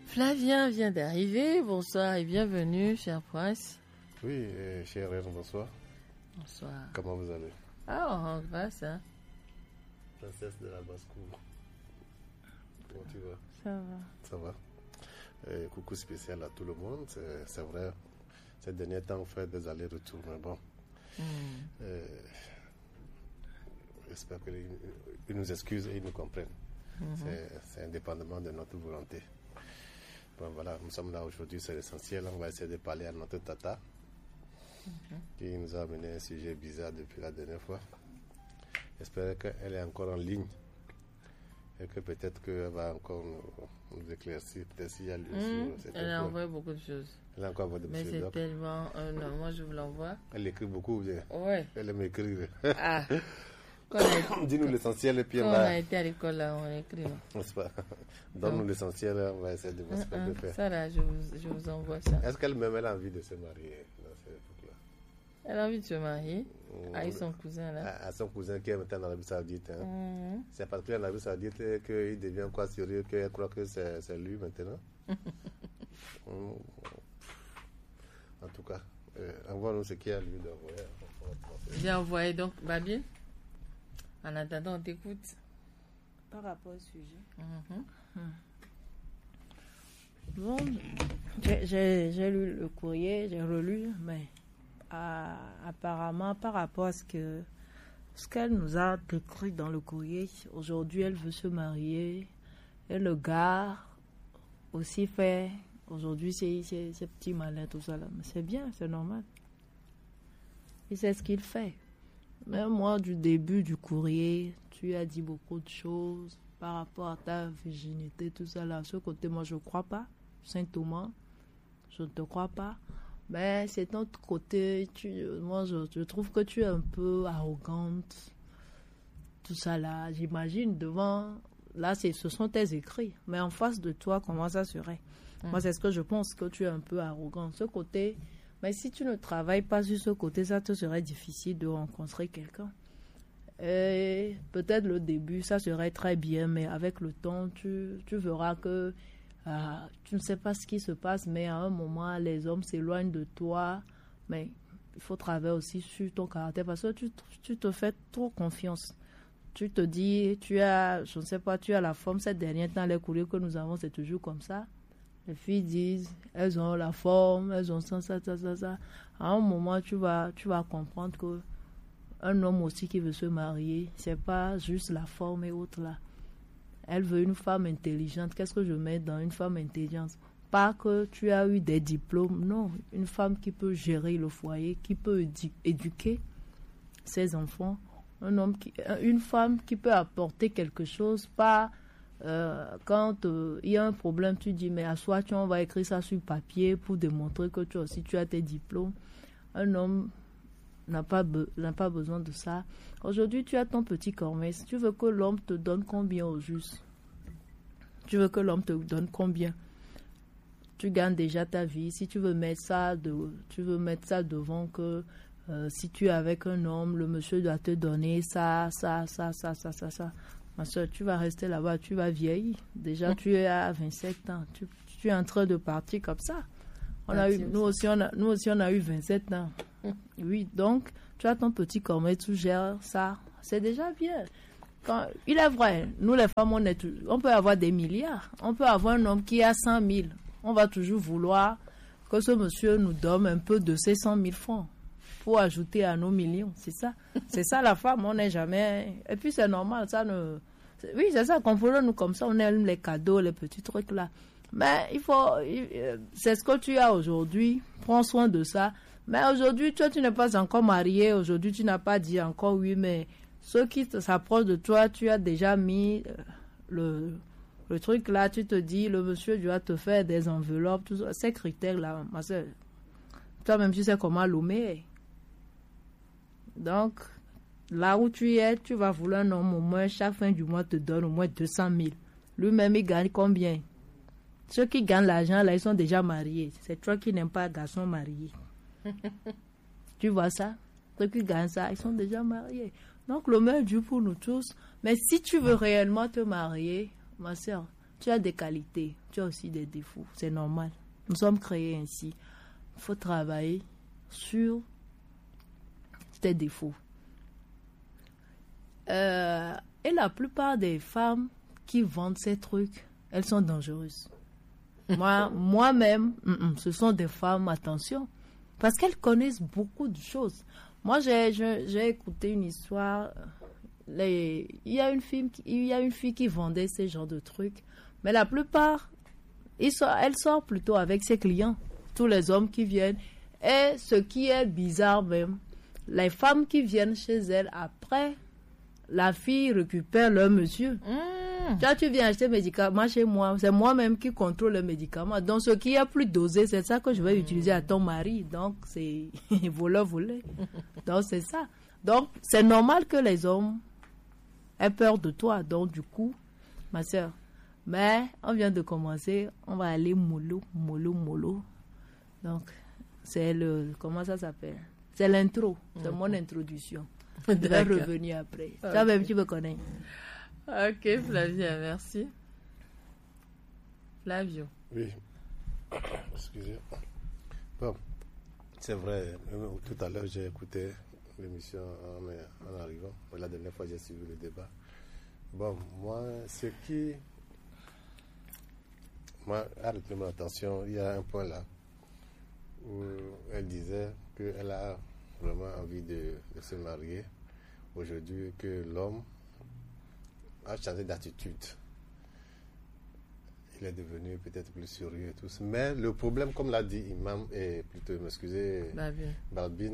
Flavien vient d'arriver. Bonsoir et bienvenue, cher Prince. Oui, chère Reine, bonsoir. Bonsoir. Comment vous allez? Ah, on va, ça. Princesse de la basse-cour. Comment tu vas? Ça va. Ça va. Coucou spécial à tout le monde. C'est vrai, ces derniers temps, on fait des allers-retours, mais bon. J'espère qu'ils nous excusent et ils nous comprennent. C'est indépendamment de notre volonté. Bon, voilà, nous sommes là aujourd'hui, c'est l'essentiel. On va essayer de parler à notre tata qui nous a amené un sujet bizarre depuis la dernière fois. J'espère qu'elle est encore en ligne et que peut-être qu'elle va encore nous éclaircir. Peut-être s'il y a lieu sur Elle a envoyé beaucoup de choses. Elle a encore envoyé beaucoup de choses. Mais c'est tellement... non, moi je vous l'envoie. Elle écrit beaucoup ou bien? Ouais. Elle aime écrire. Ah. Dis-nous l'essentiel et puis on a été à l'école là, on écrit. N'est-ce pas? Donne-nous l'essentiel, on va essayer de voir ce qu'on peut faire. Ça là, je vous envoie ça. Est-ce qu'elle-même elle a envie de se marier dans cette époque-là? Elle a envie de se marier avec son cousin là. À son cousin qui est maintenant en Arabie Saoudite. Hein. C'est parce qu'il est en Arabie Saoudite qu'il devient quoi sérieux, qu'elle croit que c'est lui maintenant. En tout cas, envoie-nous ce qu'il y a lui d'envoyer. J'ai envoyé donc Babil. En attendant, on t'écoute. Par rapport au sujet. Bon, j'ai lu le courrier, j'ai relu, mais apparemment, par rapport à ce qu'elle nous a décrit dans le courrier, aujourd'hui, elle veut se marier. Et le gars aussi fait, aujourd'hui, c'est petit malin, tout ça là. Mais c'est bien, c'est normal. Il sait ce qu'il fait. Même moi, du début du courrier, tu as dit beaucoup de choses par rapport à ta virginité, tout ça là. Ce côté, moi, je ne crois pas. Saint Thomas, je ne te crois pas. Mais c'est ton côté, moi, je trouve que tu es un peu arrogante. Tout ça là, j'imagine devant... Là, ce sont tes écrits. Mais en face de toi, comment ça serait? Moi, c'est ce que je pense, que tu es un peu arrogante. Ce côté... Mais si tu ne travailles pas sur ce côté, ça te serait difficile de rencontrer quelqu'un. Et peut-être le début, ça serait très bien, mais avec le temps, tu verras que tu ne sais pas ce qui se passe, mais à un moment, les hommes s'éloignent de toi. Mais il faut travailler aussi sur ton caractère parce que tu te fais trop confiance. Tu te dis, je ne sais pas, tu as la forme. Ces derniers temps, les courriers que nous avons, c'est toujours comme ça. Les filles disent, elles ont la forme, elles ont ça. À un moment, tu vas comprendre que un homme aussi qui veut se marier, c'est pas juste la forme et autres là. Elle veut une femme intelligente. Qu'est-ce que je mets dans une femme intelligente? Pas que tu as eu des diplômes, non. Une femme qui peut gérer le foyer, qui peut éduquer ses enfants. Une femme qui peut apporter quelque chose, pas... quand il y a un problème, tu dis mais assois, on va écrire ça sur papier pour démontrer que toi aussi tu as tes diplômes. Un homme n'a pas besoin de ça. Aujourd'hui, tu as ton petit cormès. Tu veux que l'homme te donne combien au juste? Tu veux que l'homme te donne combien? Tu gagnes déjà ta vie. Si tu veux mettre ça devant que si tu es avec un homme, le monsieur doit te donner ça. Ma soeur, tu vas rester là-bas, tu vas vieillir. Déjà, tu es à 27 ans. Tu es en train de partir comme ça. Nous aussi, on a eu 27 ans. Oui, donc, tu as ton petit cornet, tu gères ça. C'est déjà bien. Il est vrai, nous les femmes, on peut avoir des milliards. On peut avoir un homme qui a 100 000. On va toujours vouloir que ce monsieur nous donne un peu de ces 100 000 francs pour ajouter à nos millions. C'est ça. C'est ça la femme, on n'est jamais... Et puis c'est normal, ça ne... Oui, c'est ça, comprenons-nous comme ça, on aime les cadeaux, les petits trucs là. Mais c'est ce que tu as aujourd'hui, prends soin de ça. Mais aujourd'hui, toi, tu n'es pas encore marié, aujourd'hui, tu n'as pas dit encore oui, mais ceux qui s'approchent de toi, tu as déjà mis le truc là, tu te dis, le monsieur doit te faire des enveloppes, tout ça, ces critères là, ma soeur, toi-même, tu sais comment l'homme. Donc, là où tu es, tu vas vouloir un homme au moins, chaque fin du mois te donne au moins 200 000. Lui-même, il gagne combien? Ceux qui gagnent l'argent, là, ils sont déjà mariés. C'est toi qui n'aimes pas un garçon marié. Tu vois ça? Ceux qui gagnent ça, ils sont déjà mariés. Donc, le meilleur Dieu pour nous tous. Mais si tu veux réellement te marier, ma soeur, tu as des qualités, tu as aussi des défauts. C'est normal. Nous sommes créés ainsi. Il faut travailler sur tes défauts. Et la plupart des femmes qui vendent ces trucs, elles sont dangereuses. Moi-même, ce sont des femmes, attention, parce qu'elles connaissent beaucoup de choses. Moi, j'ai écouté une histoire. Il y a une fille qui vendait ce genre de trucs, mais la plupart, elle sort plutôt avec ses clients, tous les hommes qui viennent. Et ce qui est bizarre même, les femmes qui viennent chez elle après, la fille récupère leur monsieur. Là, tu viens acheter médicaments chez moi, c'est moi-même qui contrôle le médicament. Donc, ce qui est plus dosé, c'est ça que je vais utiliser à ton mari. Donc, c'est voleur-volé. Donc, c'est ça. Donc, c'est normal que les hommes aient peur de toi. Donc, du coup, ma soeur, mais on vient de commencer, on va aller mollo. Donc, c'est comment ça s'appelle? C'est l'intro, c'est mon introduction. Je vais revenir après. Okay. Toi-même, tu me connais. Ok, Flavia, merci. Flavio. Oui. Excusez. Bon, c'est vrai. Tout à l'heure, j'ai écouté l'émission en arrivant. La dernière fois, j'ai suivi le débat. Bon, moi, ce qui a retenu mon attention, il y a un point là où elle disait qu'elle a vraiment envie de se marier aujourd'hui, que l'homme a changé d'attitude. Il est devenu peut-être plus sérieux et tout ça. Mais le problème, comme l'a dit Imam, et plutôt, m'excusez, Balbine,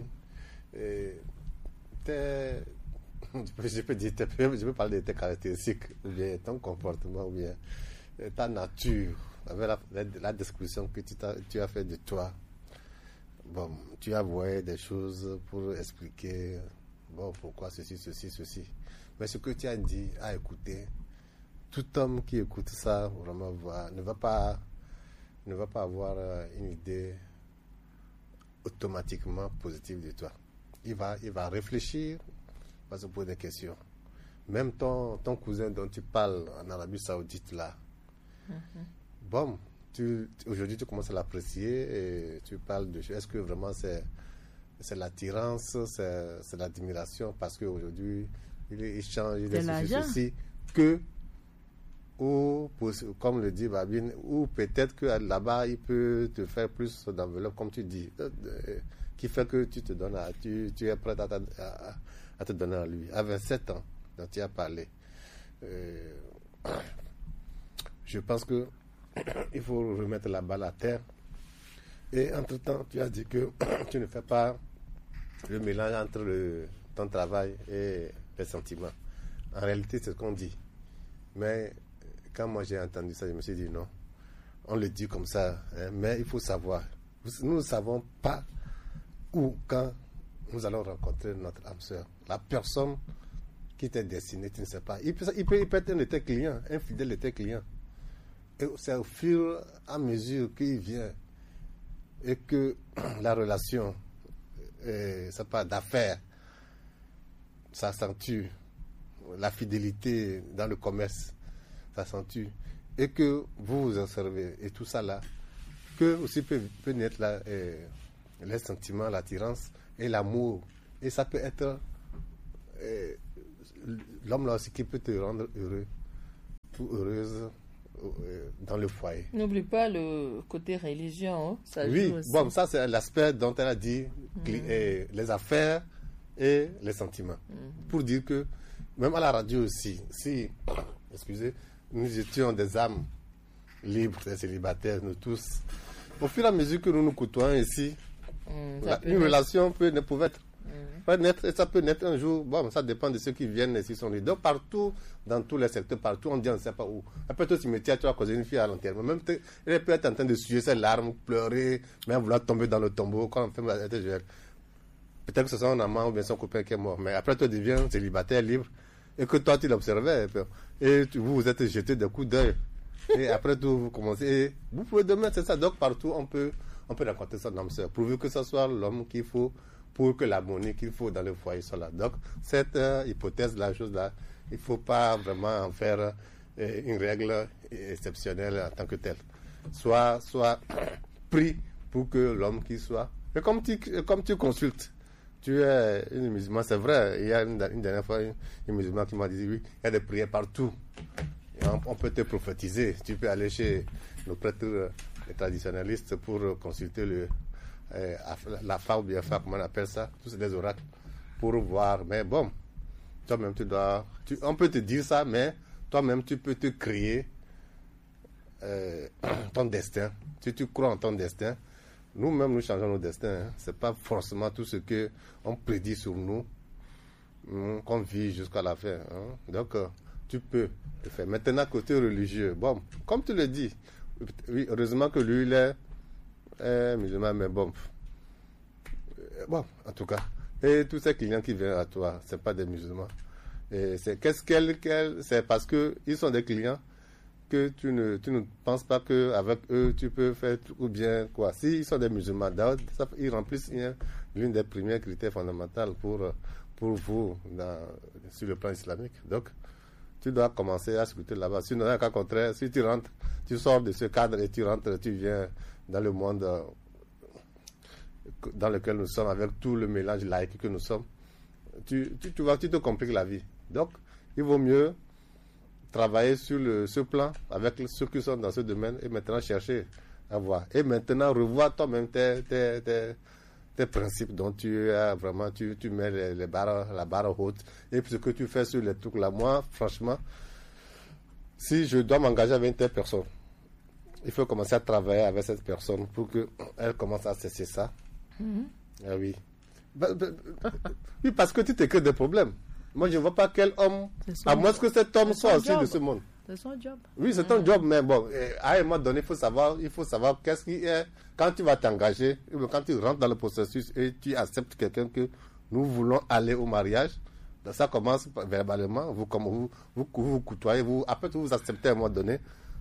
je peux parler de tes caractéristiques, ou bien ton comportement, ou bien ta nature, avec la description que tu as fait de toi. Bon, tu as voyé des choses pour expliquer, bon, pourquoi ceci. Mais ce que tu as dit, à écouter, tout homme qui écoute ça, vraiment, ne va pas avoir une idée automatiquement positive de toi. Il va réfléchir, il va se poser des questions. Même ton cousin dont tu parles en Arabie Saoudite, là, bon, aujourd'hui tu commences à l'apprécier et tu parles de choses. Est-ce que vraiment c'est l'attirance, c'est l'admiration, parce qu'aujourd'hui il change, il est ceci, que, ou comme le dit Babine, ou peut-être que là-bas il peut te faire plus d'enveloppe, comme tu dis, qui fait que tu te donnes tu es prêt à te donner à lui. À 27 ans dont tu as parlé, je pense que il faut remettre la balle à terre. Et entre-temps, tu as dit que tu ne fais pas le mélange entre ton travail et les sentiments. En réalité, c'est ce qu'on dit. Mais quand moi j'ai entendu ça, je me suis dit non. On le dit comme ça, hein, mais il faut savoir. Nous ne savons pas où, quand nous allons rencontrer notre âme sœur. La personne qui t'est destinée, tu ne sais pas. Il peut être un de tes clients, un fidèle de tes clients. Et c'est au fur et à mesure qu'il vient et que la relation, ça part d'affaires, s'accentue, la fidélité dans le commerce s'accentue, et que vous vous observez, et tout ça là, que aussi peut naître les sentiments, l'attirance et l'amour. Et ça peut être l'homme là aussi qui peut te rendre heureux ou heureuse dans le foyer. N'oublie pas le côté religion. Hein, ça oui, joue aussi. Bon, ça c'est l'aspect dont elle a dit les affaires et les sentiments. Pour dire que même à la radio aussi, si, excusez, nous étions des âmes libres, des célibataires, nous tous, au fur et à mesure que nous nous côtoyons ici, une relation peut naître, et ça peut naître un jour. Bon, ça dépend de ceux qui viennent ici, sont donc partout, dans tous les secteurs, partout, on dit on ne sait pas où. Après au cimetière, tu vas causer une fille à l'enterrement. Même elle peut être en train de suer ses larmes, pleurer, même vouloir tomber dans le tombeau quand on fait peut-être que ce soit un amant ou bien son copain qui est mort. Mais après, tu deviens célibataire, libre, et que toi, tu l'observais, et vous êtes jeté des coups d'œil. Et après tout, vous commencez, et vous pouvez demain, c'est ça. Donc partout, on peut raconter son âme sœur, pourvu que ce soit l'homme qu'il faut pour que l'harmonie qu'il faut dans le foyer soit là. Donc, cette hypothèse, la chose là, il ne faut pas vraiment en faire une règle exceptionnelle en tant que telle. Soit pris pour que l'homme qui soit... Mais comme tu consultes, tu es une musulmane, c'est vrai. Il y a une dernière fois, une musulmane qui m'a dit, oui, il y a des prières partout. Et on peut te prophétiser. Tu peux aller chez nos prêtres, les traditionnalistes, pour consulter la fa ou bien fa, comment on appelle ça, tous ces des oracles, pour voir. Mais bon, toi-même, on peut te dire ça, mais toi-même, tu peux te créer ton destin. Si tu crois en ton destin, nous-mêmes, nous changeons nos destins. Hein. Ce n'est pas forcément tout ce qu'on prédit sur nous qu'on vit jusqu'à la fin. Hein. Donc, tu peux le faire. Maintenant, côté religieux, bon, comme tu le dis, oui, heureusement que lui, il est musulman, mais bon, en tout cas, et tous ces clients qui viennent à toi, ce n'est pas des musulmans. Et c'est parce qu'ils sont des clients que tu ne penses pas qu'avec eux, tu peux faire ou bien quoi. S'ils sont des musulmans, ils remplissent l'une des premiers critères fondamentaux pour vous sur le plan islamique. Donc, tu dois commencer à scruter là-bas. Sinon, au cas contraire, si tu rentres, tu sors de ce cadre et tu rentres, tu viens dans le monde dans lequel nous sommes, avec tout le mélange laïque que nous sommes, tu te compliques la vie. Donc, il vaut mieux travailler sur ce plan avec ceux qui sont dans ce domaine et maintenant chercher à voir. Et maintenant, revoir toi-même tes principes dont tu as vraiment, tu mets la barre haute. Et puis ce que tu fais sur les trucs là, moi, franchement, si je dois m'engager avec une telle personne, il faut commencer à travailler avec cette personne pour qu'elle commence à cesser ça. Ah oui. Oui, parce que tu te crées des problèmes. Moi, je ne vois pas quel homme, à moins que cet homme soit aussi de ce monde. C'est son job. Oui, c'est ton job, mais bon, à un moment donné, il faut savoir qu'est-ce qui est, quand tu vas t'engager, quand tu rentres dans le processus et tu acceptes quelqu'un que nous voulons aller au mariage, ça commence verbalement, vous côtoyez, après que vous acceptez à un moment donné,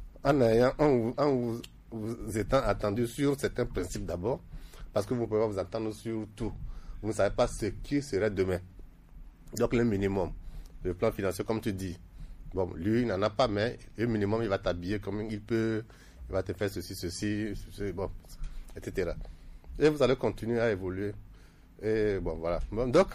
en vous étant attendu sur certains principes d'abord, parce que vous ne pouvez pas vous attendre sur tout. Vous ne savez pas ce qui serait demain. Donc le minimum, le plan financier, comme tu dis, bon, lui, il n'en a pas, mais le minimum, il va t'habiller comme il peut, il va te faire ceci, bon, etc. Et vous allez continuer à évoluer. Et bon, voilà. Bon, donc,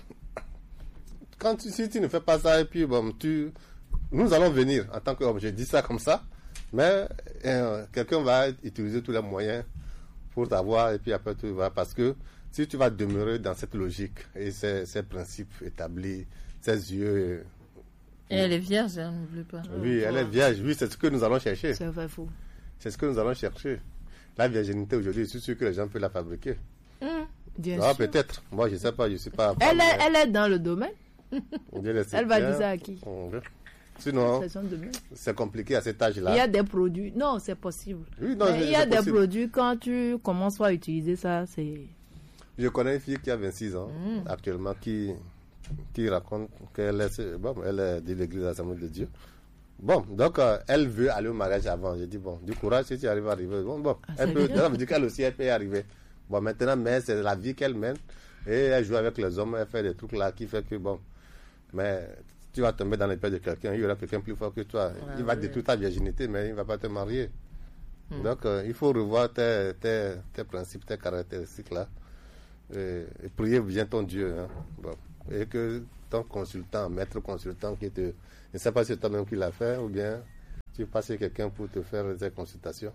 si tu ne fais pas ça, et puis, bon, nous allons venir en tant qu'homme. Je dis ça comme ça, mais quelqu'un va utiliser tous les moyens pour t'avoir, et puis après, tu vas, parce que si tu vas demeurer dans cette logique et ces principes établis, ces yeux. Et elle est vierge, hein, n'oublie pas. Oui, elle est vierge. Oui, c'est ce que nous allons chercher. C'est vrai, faux. C'est ce que nous allons chercher. La virginité aujourd'hui, je suis sûr que les gens peuvent la fabriquer. Bien sûr. Peut-être. Moi, je ne sais pas, je ne suis pas. Elle est dans le domaine. Elle va dire ça à qui? Sinon, c'est compliqué à cet âge-là. Il y a des produits. Non, c'est possible. Oui, non, il y a des produits, quand tu commences à utiliser ça, c'est. Je connais une fille qui a 26 ans actuellement qui raconte qu'elle est de l'église de l'Assemblée de Dieu. Bon, donc elle veut aller au mariage avant. J'ai dit, bon, du courage si tu arrives à arriver. Elle peut, ça veut dire qu'elle aussi, elle peut y arriver. Bon, maintenant, mais c'est la vie qu'elle mène. Et elle joue avec les hommes, elle fait des trucs là qui fait que, bon, mais tu vas tomber dans les pieds de quelqu'un, il y aura quelqu'un plus fort que toi. Il va détruire ta virginité, mais il ne va pas te marier. Donc, il faut revoir tes principes, tes caractéristiques là. Et prier bien ton Dieu. Hein. Bon. Et que ton consultant, maître consultant qui je ne sais pas si c'est toi-même qui l'a fait ou bien tu passes quelqu'un pour te faire ces consultations.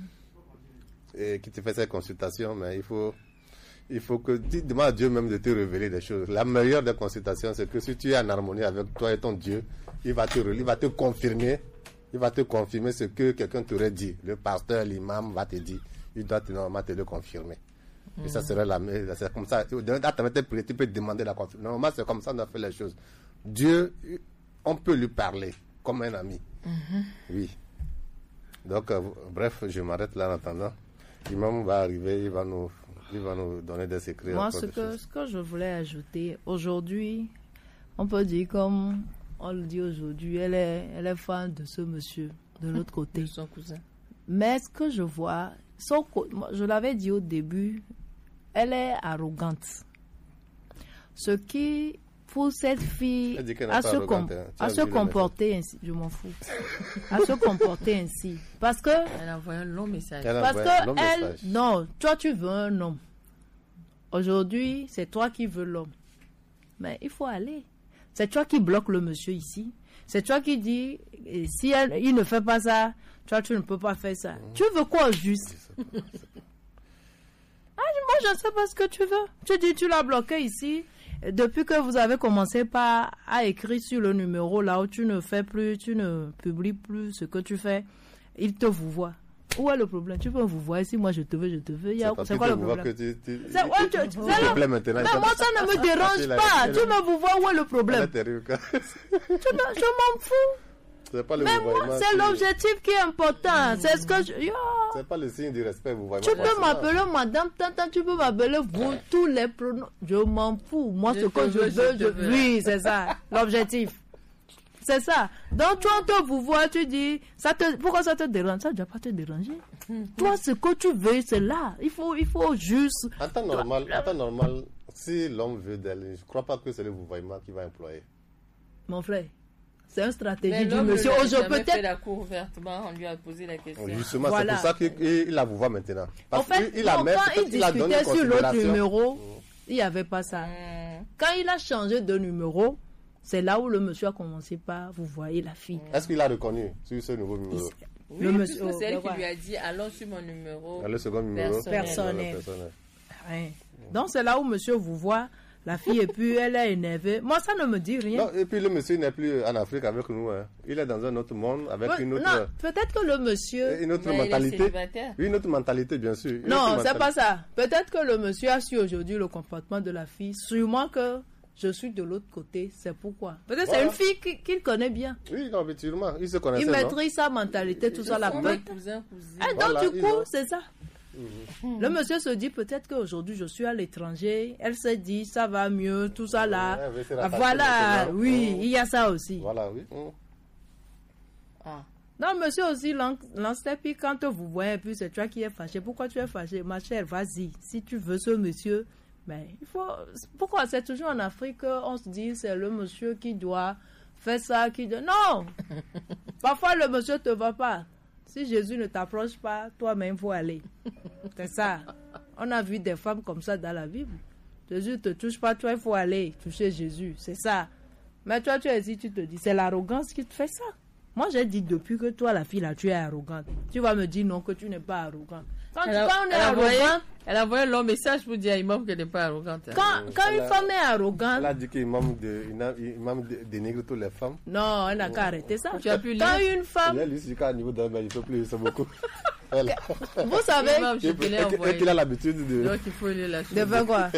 Et qui te fait ces consultations, mais il faut que tu demandes à Dieu même de te révéler des choses. La meilleure des consultations, c'est que si tu es en harmonie avec toi et ton Dieu, il va te confirmer ce que quelqu'un t'aurait dit. Le pasteur, l'imam va te dire, il doit normalement te le confirmer. Et ça serait c'est comme ça. Tu peux demander la confirmation. Normalement, c'est comme ça qu'on a fait les choses. Dieu, on peut lui parler comme un ami. Oui. Donc, bref, je m'arrête là en attendant. L'imam va arriver, il va nous donner des secrets. Moi, ce que je voulais ajouter, aujourd'hui, on peut dire comme on le dit aujourd'hui, elle est fan de ce monsieur, de l'autre côté. De son cousin. Mais ce que je vois, je l'avais dit au début, elle est arrogante. Ce qui pour cette fille Elle dit qu'elle n'est à pas arrogante, hein. Tu as vu le comporter ainsi, je m'en fous, à se comporter ainsi. Parce que, Elle a envoyé un long message. non, toi tu veux un homme. Aujourd'hui, c'est toi qui veux l'homme. Mais il faut aller. C'est toi qui bloque le monsieur ici. C'est toi qui dis, si il ne fait pas ça, toi tu ne peux pas faire ça. Tu veux quoi au juste? Moi, je ne sais pas ce que tu veux. Tu dis, tu l'as bloqué ici. Depuis que vous avez commencé à écrire sur le numéro là où tu ne fais plus, tu ne publies plus ce que tu fais, il te vous voit. Où est le problème? Tu peux vous voir ici, moi je te veux. C'est quoi le problème? C'est le problème maintenant. Mais moi, ça ne me dérange pas. Tu me vous vois, où est le problème? Je m'en fous. C'est pas le mais moi, c'est l'objectif qui est important. C'est ce que c'est pas le signe du respect, vous voyez. Tu peux m'appeler madame, tata, tu peux m'appeler vous, tous les pronoms. Je m'en fous. Moi, ce que je veux. Oui, c'est ça. L'objectif. C'est ça. Donc, toi, on te vous voit, tu dis, pourquoi ça te dérange? Ça ne doit pas te déranger. Toi, ce que tu veux, c'est là. Il faut juste. En temps normal, si l'homme veut d'elle, je ne crois pas que c'est le vouvoiement qu'il va employer. Mon frère. C'est une stratégie du monsieur. Peut-être fait la cour ouvertement, on lui a posé la question. Justement, c'est pour ça qu'il la vous voit maintenant. Parce quand il discutait sur l'autre numéro, il n'y avait pas ça. Quand il a changé de numéro, c'est là où le monsieur a commencé par vous voyez la fille. Est-ce qu'il a reconnu sur ce nouveau numéro? Oui, le monsieur, c'est elle qui lui a dit allons sur mon numéro. Le second numéro personnel. Donc c'est là où monsieur vous voit. La fille, et puis elle est énervée. Moi, ça ne me dit rien. Non, et puis le monsieur n'est plus en Afrique avec nous. Hein. Il est dans un autre monde avec une autre... Non, peut-être que le monsieur... Une autre mentalité. Oui, une autre mentalité, bien sûr. Non, c'est pas ça. Peut-être que le monsieur a su aujourd'hui le comportement de la fille. Sûrement que je suis de l'autre côté. C'est pourquoi. Peut-être c'est une fille qu'il connaît bien. Oui, non, mais sûrement. Il se connaissait, il maîtrise sa mentalité, tout ça, la bonne. Donc, du coup, c'est ça. Le monsieur se dit peut-être qu'aujourd'hui je suis à l'étranger. Elle se dit ça va mieux, tout ça là. Voilà, oui, il y a ça aussi. Voilà, oui. Non, monsieur aussi lance et puis quand vous voyez, puis c'est toi qui es fâché. Pourquoi tu es fâché? Ma chère, vas-y. Si tu veux ce monsieur, mais il faut. Pourquoi c'est toujours en Afrique qu'on se dit c'est le monsieur qui doit faire ça, qui doit. Non! Parfois le monsieur te va pas. Si Jésus ne t'approche pas, toi-même, il faut aller. C'est ça. On a vu des femmes comme ça dans la Bible. Jésus ne te touche pas, toi, il faut aller toucher Jésus. C'est ça. Mais toi, tu es ici, tu te dis, c'est l'arrogance qui te fait ça. Moi, j'ai dit depuis que toi, la fille, là, tu es arrogante. Tu vas me dire non, que tu n'es pas arrogante. Quand on est arrogante... Elle a envoyé un long message pour dire à Imam qu'elle n'est pas arrogante. Quand une femme est arrogante... Elle a dit qu'Imam dénigre toutes les femmes. Non, elle n'a qu'à arrêter ça. Tu as pu lire. Quand une femme... Il a lu sur niveau d'un, mais il ne faut plus, c'est beaucoup. Vous savez... Et qu'il a l'habitude de... Donc il faut lire la chose. De faire quoi?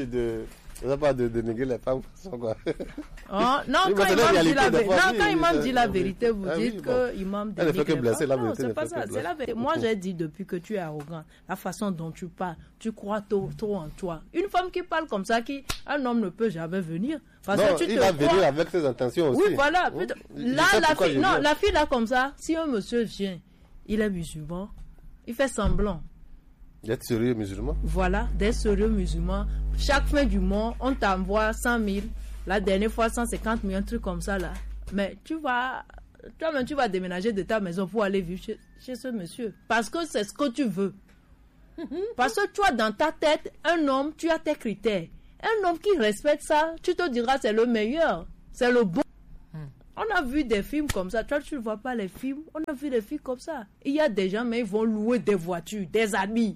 de dénigrer les femmes. Quoi. Non, quand Imam dit la vérité, vous dites que Imam dénigre les femmes. Non, c'est pas ça, c'est la vérité. Moi, j'ai dit depuis que tu es arrogant, la façon dont tu parles, tu crois trop en toi. Une femme qui parle comme ça, un homme ne peut jamais venir. Parce que il va venir avec ses intentions aussi. Oui, voilà. Là, la fille là comme ça, si un monsieur vient, il est musulman, il fait semblant. D'être sérieux musulman. Voilà, d'être sérieux musulman. Chaque fin du mois, on t'envoie 100 000. La dernière fois, 150 000, un truc comme ça là. Mais toi-même, tu vas déménager de ta maison pour aller vivre chez ce monsieur. Parce que c'est ce que tu veux. Parce que toi, dans ta tête, un homme, tu as tes critères. Un homme qui respecte ça, tu te diras c'est le meilleur. C'est le bon. On a vu des films comme ça. Toi, tu ne vois pas les films. On a vu des films comme ça. Il y a des gens, mais ils vont louer des voitures, des habits.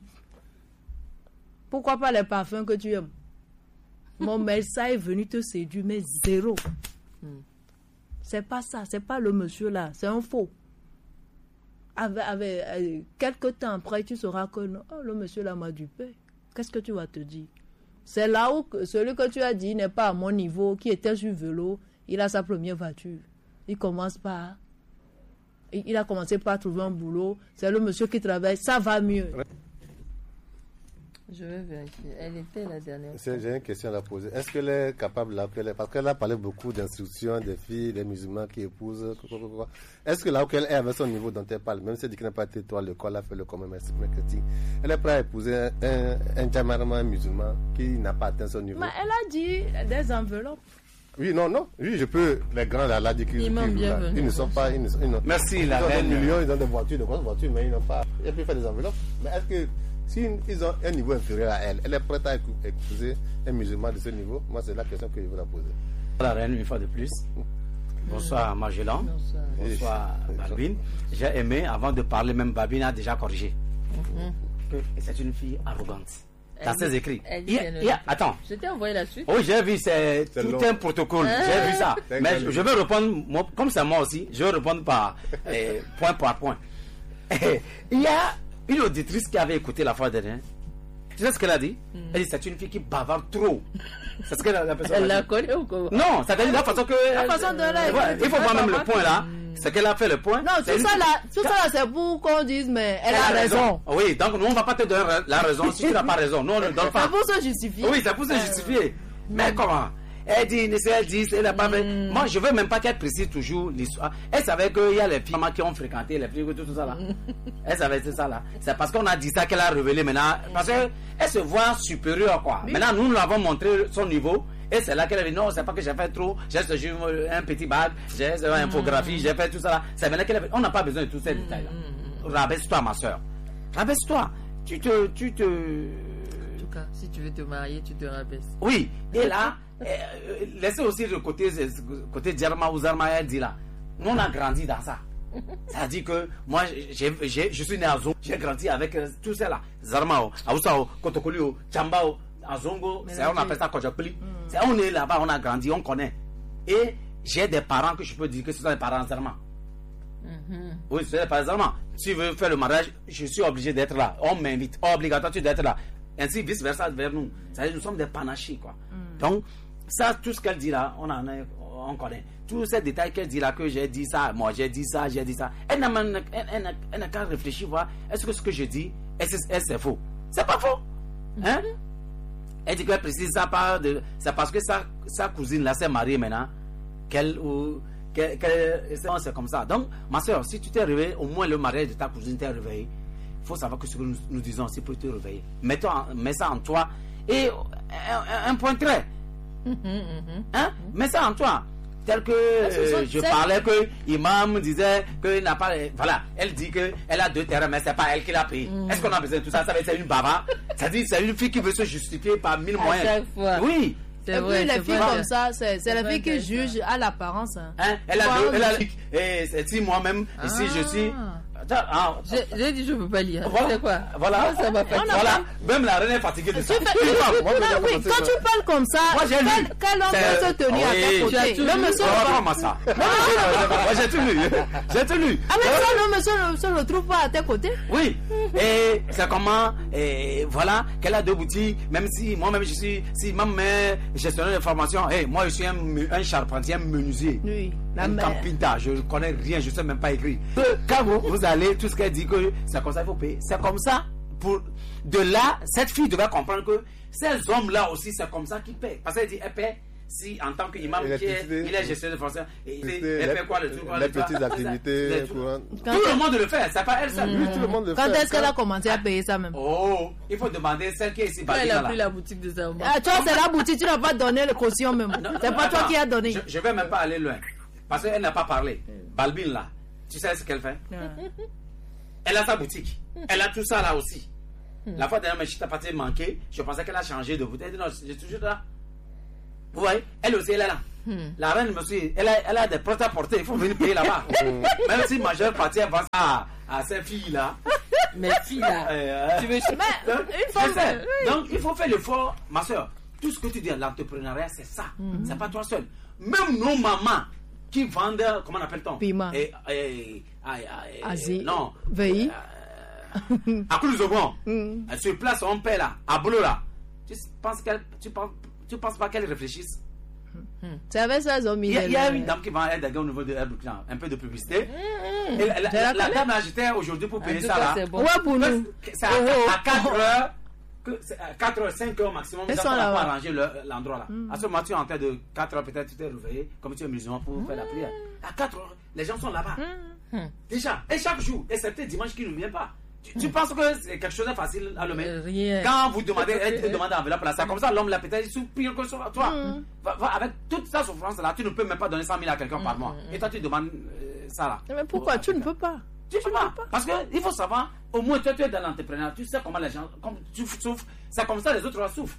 Pourquoi pas les parfums que tu aimes? Mon médecin est venu te séduire, mais zéro. C'est pas ça. C'est pas le monsieur là. C'est un faux. Avec quelques temps après, tu sauras que non, le monsieur là m'a dupé. Qu'est-ce que tu vas te dire? C'est là où celui que tu as dit n'est pas à mon niveau, qui était sur vélo. Il a sa première voiture. Il a commencé par trouver un boulot. C'est le monsieur qui travaille. Ça va mieux. Je vais vérifier. Elle était la dernière fois. J'ai une question à la poser. Est-ce qu'elle est capable, parce qu'elle a parlé beaucoup d'instructions, des filles, des musulmans qui épousent. Est-ce que là où elle est avec son niveau dont elle parle, même si elle dit qu'elle n'a pas été toi, l'école a fait le commun marketing, elle est prête à épouser un djamaraman musulman qui n'a pas atteint son niveau? Mais elle a dit des enveloppes. Oui, non. Oui, je peux. Les grands là, disent qu'ils ils ne sont pas. Merci, la reine. Ils ont des millions, ils ont des voitures, de grosses voitures, mais ils n'ont pas. Ils peuvent faire des enveloppes. Mais est-ce que si ils ont un niveau inférieur à elle, elle est prête à épouser un musulman de ce niveau? Moi, c'est la question que je veux la poser. La reine, une fois de plus. Bonsoir, Magellan. Bonsoir, Barbine. J'ai aimé, avant de parler, même Barbine a déjà corrigé. Que c'est une fille arrogante. Dans ses écrits. Attends. Je t'ai envoyé la suite. Oui, j'ai vu, c'est tout long. Un protocole. J'ai vu ça. Mais je vais répondre, comme c'est moi aussi, je vais répondre par point. Il y a une auditrice qui avait écouté la fois dernière. Tu sais ce qu'elle a dit? Elle dit c'est une fille qui bavarde trop. C'est ce que la personne Elle la connaît ou quoi? Non, c'est la façon que. La façon de la. Il faut voir même le point là. C'est qu'elle a fait le point. Non, tout ça là, c'est pour qu'on dise, mais elle a raison. Oui, donc nous on va pas te donner la raison si tu n'as pas raison. Nous on ne donne pas. C'est pour se justifier. Oui, c'est pour se justifier. Mais comment? Elle dit, elle n'a pas fait. Moi, je veux même pas qu'elle précise toujours l'histoire. Elle savait qu'il y a les filles qui ont fréquenté les filles, tout ça là. Elle savait ça là. C'est parce qu'on a dit ça qu'elle a révélé maintenant. Parce qu'elle se voit supérieure quoi. Oui. Maintenant, nous l'avons montré son niveau. Et c'est là qu'elle a dit non, c'est pas que j'ai fait trop. J'ai un petit bag, j'ai une infographie, j'ai fait tout ça là. C'est maintenant qu'elle a fait. On n'a pas besoin de tous ces détails là. Rabaisse-toi, ma soeur. Rabaisse-toi. Tu te. En tout cas, si tu veux te marier, tu te rabaisses. Oui. Et là. Laissez aussi le côté Djerma ou Zarma, elle dit là. Nous on a grandi dans ça. Ça dit que moi je suis né à Zongo, j'ai grandi avec tout ça là. Zarmao, Aousao, Kotokolio, Chambao, Azongo, on appelle ça Kojapli. On est là-bas, on a grandi, on connaît. Et j'ai des parents que je peux dire que ce sont des parents Zarma. Oui, c'est des parents Zarma. Si tu veux faire le mariage, je suis obligé d'être là. On m'invite, obligatoire d'être là. Ainsi vice versa vers nous. C'est-à-dire nous sommes des panachis quoi. Donc ça, tout ce qu'elle dit là, on connaît. Tous ces détails qu'elle dit là, que j'ai dit ça, moi j'ai dit ça. Elle n'a qu'à réfléchir, voir, est-ce que ce que je dis, c'est faux? C'est pas faux. Hein? Elle dit qu'elle précise ça, c'est parce que sa cousine là s'est mariée maintenant, c'est comme ça. Donc, ma soeur, si tu t'es réveillée, au moins le mariage de ta cousine t'est réveillé. Il faut savoir que ce que nous disons aussi peut te réveiller. Mets ça en toi et un point trait. Hein? Mets ça en toi. Tel que je parlais que l'imam disait qu'il n'a pas. Voilà, elle dit qu'elle a 2 terrains, mais c'est pas elle qui l'a payé. Est-ce qu'on a besoin de tout ça? Ça veut dire c'est une baba. Ça dit c'est une fille qui veut se justifier par 1000 moyens. Chaque fois. Oui. Et puis les filles comme ça, c'est les filles qui jugent à l'apparence. Hein? Elle a et si moi-même, ici je suis. J'ai dit je ne peux pas lire. Voilà. C'est quoi? Voilà. Ça m'a fait. Voilà. Même la reine est fatiguée de ça. Oui, quand tu parles comme ça, quel homme peut se tenir à tes côtés? Le monsieur. Moi j'ai tout lu. Ah mais ça, le monsieur ne se retrouve pas à tes côtés? Oui. Et c'est comment, voilà, qu'elle a 2 boutiques, même si moi-même je suis, si même gestionnaire de formation, moi je suis un charpentier, un menuisier. Oui. Un campinta, je ne connais rien, je ne sais même pas écrire. Quand vous allez, tout ce qu'elle dit que c'est comme ça, il faut payer. C'est comme ça. De là, cette fille devait comprendre que ces hommes-là aussi, c'est comme ça qu'ils paient. Parce qu'elle dit, elle paie. Si en tant qu'imam, il est gestionnaire de formation, elle fait quoi le truc? Les petites activités courantes. Tout le monde le fait, c'est pas elle seule. Tout le monde le fait. Quand est-ce qu'elle a commencé à payer ça même? Oh, il faut demander celle qui est ici. Elle a pris la boutique de sa maman. Tu vois, c'est la boutique, tu n'as pas donné le caution même. C'est pas toi qui as donné. Je vais même pas aller loin. Parce qu'elle n'a pas parlé. Balbine là, tu sais ce qu'elle fait? Elle a sa boutique. Elle a tout ça là aussi. La fois dernière, je t'ai pas manqué. Je pensais qu'elle a changé de boutique. Elle dit non, j'ai toujours là. Vous voyez, elle aussi, elle est là. La reine, monsieur, elle a des portes à porter. Il faut venir payer là-bas. Même si majeure partie avance à ces filles-là. Mes filles-là. Tu veux donc, il faut faire l'effort, ma soeur. Tout ce que tu dis, l'entrepreneuriat, c'est ça. C'est pas toi seul. Même nos mamans qui vendent, comment appelle-t-on? Piment. Asie. Non. Veille. À Coulousogouan. Elle se place, on paie là, à Bolo là. Tu penses pas qu'elle réfléchisse? C'est avec ça, ils ont mis. Il y a une dame qui vend au niveau de un peu de publicité. La dame là, j'étais aujourd'hui pour payer ça là. Ouais, pour nous. C'est à 4 heures. 4 heures, 5 heures maximum, vous n'avez pas arrangé l'endroit là. À ce moment, tu es en train de 4 heures, peut-être tu t'es réveillé, comme tu es musulman pour faire la prière. À 4 heures, les gens sont là-bas. Déjà, et chaque jour, et c'est peut-être dimanche qui ne vient pas. Tu penses que c'est quelque chose de facile à le mettre? Rien. Quand vous demandez, elle te demande d'enveloppe là, c'est comme ça, l'homme là peut-être soupire que sur toi. Avec toute sa souffrance là, tu ne peux même pas donner 100 000 à quelqu'un par mois. Et toi, tu demandes ça là. Mais pourquoi tu ne peux pas? Tu peux pas. Parce qu'il faut savoir, au moins toi, tu es dans l'entrepreneuriat, tu sais comment les gens, comme tu souffres, c'est comme ça les autres souffrent.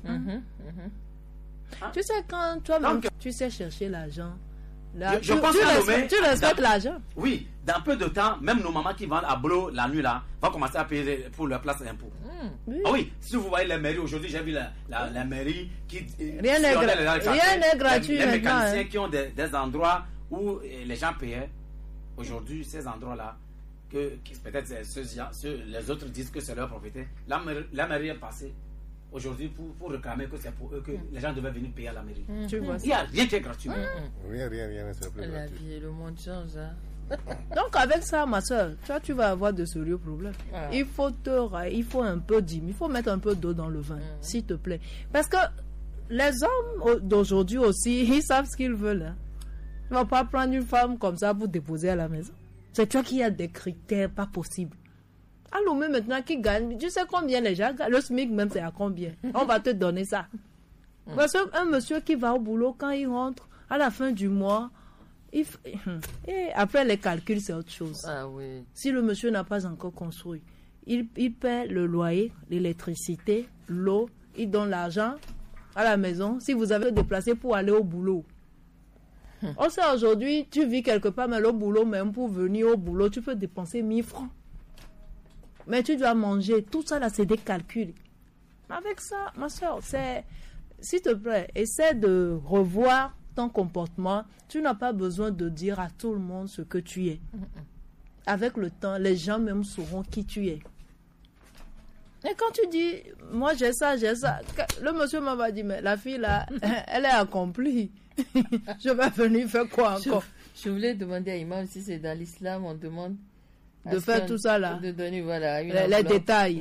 Tu sais, quand toi-même, tu sais chercher l'argent, là, Je pense que tu respectes l'argent. Oui, dans peu de temps, même nos mamans qui vendent à boulot la nuit là, vont commencer à payer pour leur place d'impôt. Oui. Ah oui, si vous voyez les mairies aujourd'hui, j'ai vu la mairie qui. Rien n'est gratuit. Les mécaniciens hein. qui ont des endroits où les gens payaient. Aujourd'hui, ces endroits-là, peut-être les autres disent que c'est leur propriété. La mairie est passée aujourd'hui pour réclamer que c'est pour eux que les gens devaient venir payer à la mairie. Tu vois Il n'y a rien qui est gratuit. Rien, c'est plus La gratuit. vie et le monde changent. Hein. Donc avec ça, ma soeur, tu vas avoir de sérieux problèmes. Ah. Il faut un peu il faut mettre un peu d'eau dans le vin, s'il te plaît. Parce que les hommes d'aujourd'hui aussi, ils savent ce qu'ils veulent. Hein. Tu ne vas pas prendre une femme comme ça pour déposer à la maison. C'est toi qui as des critères pas possibles. Alors mais maintenant qui gagne, tu sais combien les gens gagnent? Le SMIC même c'est à combien? On va te donner ça. Parce qu'un monsieur qui va au boulot, quand il rentre, à la fin du mois, et après les calculs, c'est autre chose. Ah oui. Si le monsieur n'a pas encore construit, il paie le loyer, l'électricité, l'eau, il donne l'argent à la maison. Si vous avez déplacé pour aller au boulot. On sait aujourd'hui, tu vis quelque part, mais le boulot, même pour venir au boulot, tu peux dépenser 1000 francs. Mais tu dois manger. Tout ça, là, c'est des calculs. Avec ça, ma soeur, s'il te plaît, essaie de revoir ton comportement. Tu n'as pas besoin de dire à tout le monde ce que tu es. Avec le temps, les gens même sauront qui tu es. Et quand tu dis, moi j'ai ça, le monsieur m'a dit, mais la fille là, elle est accomplie. Je vais venir faire quoi encore? Je voulais demander à Imam si c'est dans l'islam, on demande de faire tout ça là. De donner, voilà, les détails.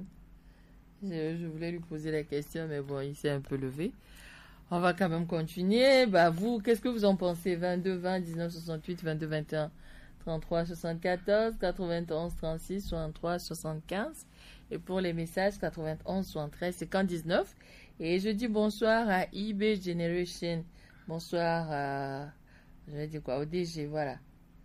Je voulais lui poser la question, mais bon, il s'est un peu levé. On va quand même continuer. Bah, vous, qu'est-ce que vous en pensez? 22 20 19 68 22 21 33 74 91 36 63 75. Et pour les messages, 91 73 59. Et je dis bonsoir à eBay Generation. Bonsoir à... Je vais dire quoi? Au DG, voilà.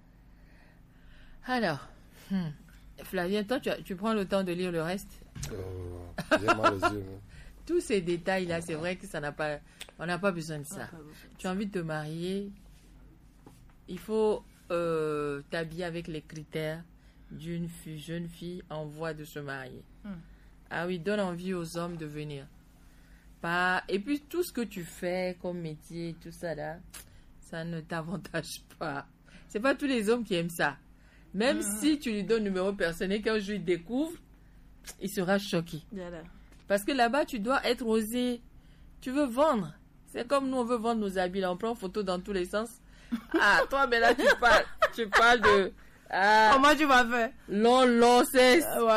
Alors, Flavien, toi, tu prends le temps de lire le reste? J'ai mal aux yeux. Tous ces détails-là, c'est vrai que on n'a pas besoin de ça. Tu as envie de te marier, il faut t'habiller avec les critères d'une jeune fille en voie de se marier. Ah oui, donne envie aux hommes de venir. Et puis tout ce que tu fais comme métier, tout ça là, ça ne t'avantage pas. C'est pas tous les hommes qui aiment ça. Même si tu lui donnes le numéro personnel, quand je lui découvre, il sera choqué. Voilà. Parce que là-bas, tu dois être osé. Tu veux vendre. C'est comme nous, on veut vendre nos habits. Là, on prend photo dans tous les sens. Ah, toi, mais là, tu parles de... Comment tu vas faire? Long, c'est...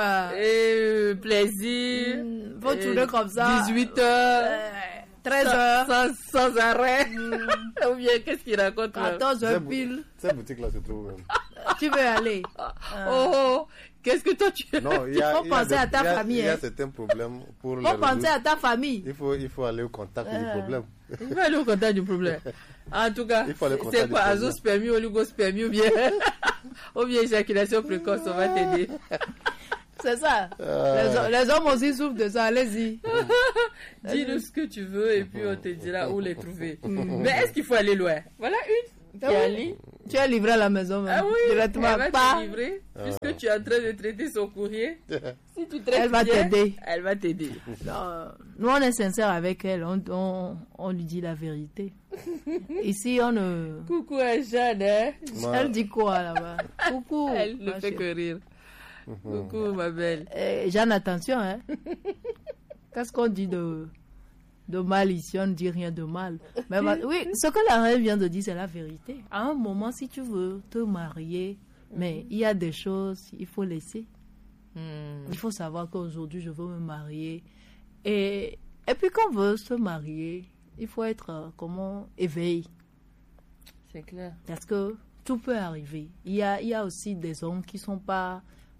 plaisir. Faut tourner comme ça. 18 heures. 13 heures. Sans arrêt. Ou bien, qu'est-ce qu'il raconte? 14 heures pile. Cette boutique-là se trouve même. Tu veux aller? Qu'est-ce que toi tu... Non, il faut penser à ta famille. Il y a certains problèmes pour faut penser à ta famille. Il faut aller au contact du problème. Il faut aller au contact du problème. En tout cas, c'est quoi? Azospermie, oligospermie ou bien éjaculation précoce, on va t'aider. C'est ça. Les hommes aussi souffrent de ça. Allez-y. Dis-nous ce que tu veux et puis on te dira où les trouver. Mais est-ce qu'il faut aller loin? Voilà une. Tu es livré à la maison même. Ah oui, directement. Elle va te livrer puisque tu es en train de traiter son courrier. Si tu traites elle va t'aider. Elle va t'aider. Nous, on est sincère avec elle. On lui dit la vérité. Ici, on ne... Coucou à Jeanne. Hein? Elle dit quoi là-bas? Coucou. Elle ne fait que rire. Coucou, ma belle. Jeanne, attention. Hein? Qu'est-ce qu'on dit de mal ici, on ne dit rien de mal. Mais oui, ce que la reine vient de dire, c'est la vérité. À un moment, si tu veux te marier, mais il y a des choses, il faut laisser. Il faut savoir qu'aujourd'hui, je veux me marier. Et puis, quand on veut se marier, il faut être, éveillé. C'est clair. Parce que tout peut arriver. Il y a aussi des hommes qui ne sont pas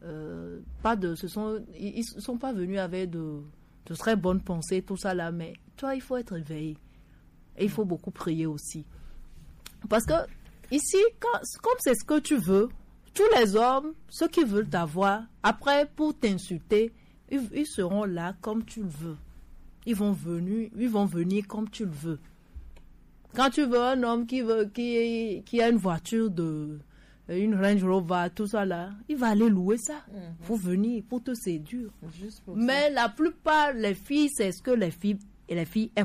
ils sont pas venus avec de très bonnes pensées, tout ça là, mais toi, il faut être éveillé. Et il faut beaucoup prier aussi. Parce que ici, comme c'est ce que tu veux, tous les hommes, ceux qui veulent t'avoir, après, pour t'insulter, ils seront là comme tu le veux. Ils vont venir comme tu le veux. Quand tu veux un homme qui a une voiture une Range Rover, tout ça là, il va aller louer ça pour venir, pour te séduire. Juste pour Mais la plupart, les filles, c'est ce que les filles aiment.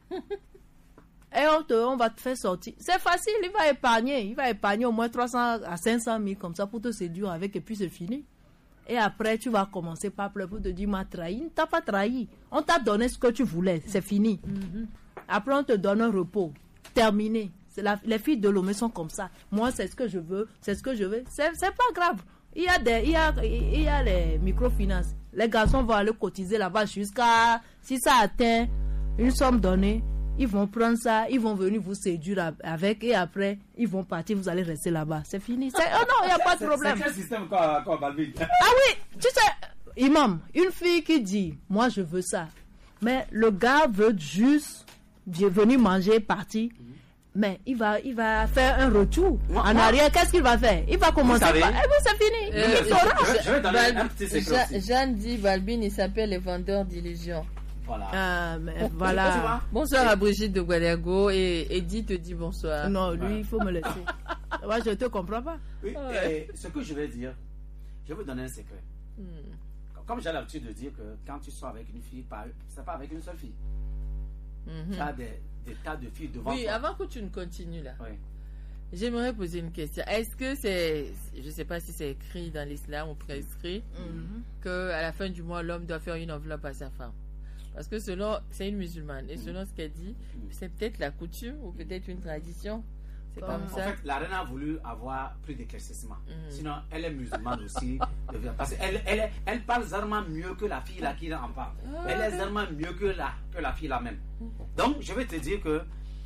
Et on va te faire sortir. C'est facile, il va épargner au moins 300 à 500 000 comme ça pour te séduire avec et puis c'est fini. Et après, tu vas commencer par pleurer pour te dire, m'a trahi. Il ne t'a pas trahi. On t'a donné ce que tu voulais, c'est fini. Après, on te donne un repos. Terminé. Les filles de Lomé sont comme ça. Moi, c'est ce que je veux. C'est pas grave. Il y a les microfinances. Les garçons vont aller cotiser là-bas jusqu'à, si ça atteint une somme donnée, ils vont prendre ça, ils vont venir vous séduire avec et après, ils vont partir, vous allez rester là-bas. C'est fini. Oh non, il n'y a pas de problème. C'est quel système quoi, Balbi? Ah oui, tu sais, Imam, une fille qui dit, moi je veux ça. Mais le gars veut juste venir manger, partir. Mais il va faire un retour en arrière. Qu'est-ce qu'il va faire? Il va commencer par... c'est fini. Je vais donner un petit secret. Jeanne dit, Balbine, il s'appelle les vendeurs d'illusions. Voilà. Voilà. Bonsoir à Brigitte de Guadago et Eddie te dit bonsoir. Non, lui, il faut me laisser. Moi, je ne te comprends pas. Oui, ce que je vais dire, je vais vous donner un secret. Comme j'ai l'habitude de dire que quand tu sors avec une fille, c'est pas avec une seule fille. Tu as des tas de filles devant toi. Oui, avant que tu ne continues là, oui. J'aimerais poser une question. Est-ce que je ne sais pas si c'est écrit dans l'islam ou prescrit, qu'à la fin du mois, l'homme doit faire une enveloppe à sa femme? Parce que c'est une musulmane, et selon ce qu'elle dit, c'est peut-être la coutume ou peut-être une tradition. C'est comme ça. En fait, la reine a voulu avoir plus d'éclaircissement. Sinon, elle est musulmane aussi. Parce qu'elle parle zarma mieux que la fille là qui en parle. Elle est zarma mieux que la fille là même. Donc, je vais te dire que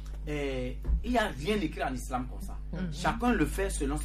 il n'y a rien écrit en islam comme ça. Chacun le fait selon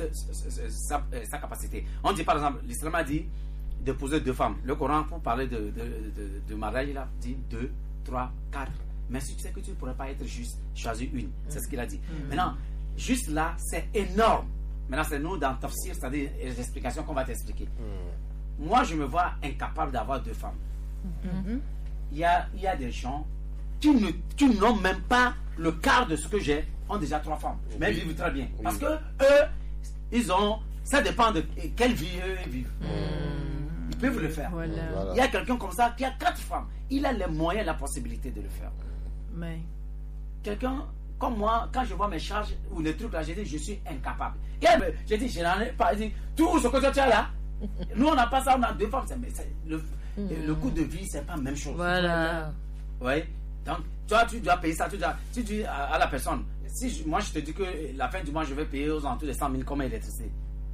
sa capacité. On dit par exemple, l'islam a dit d'épouser 2 femmes. Le Coran, pour parler de mariage, là, dit 2, 3, 4. Mais si tu sais que tu ne pourrais pas être juste, choisir une. C'est ce qu'il a dit. Maintenant, juste là, c'est énorme. Maintenant, c'est nous dans Tafsir, c'est-à-dire les explications qu'on va t'expliquer. Moi, je me vois incapable d'avoir 2 femmes. Il y a des gens qui n'ont même pas le quart de ce que j'ai, ont déjà 3 femmes. Mais vivent très bien. Parce que eux, ça dépend de quelle vie eux vivent. Ils peuvent le faire. Voilà. Il y a quelqu'un comme ça qui a 4 femmes. Il a les moyens, la possibilité de le faire. Mais quelqu'un comme moi, quand je vois mes charges ou les trucs là, je dis je suis incapable. Et j'ai dit, je n'en ai pas. Dit, tout ce que tu as là, nous on n'a pas ça, on a 2 femmes. Le coût de vie, c'est pas la même chose. Voilà. Oui. Donc, toi, tu dois payer ça. Tu dis à la personne, si moi je te dis que la fin du mois, je vais payer aux alentours de 100 000 comme électricité.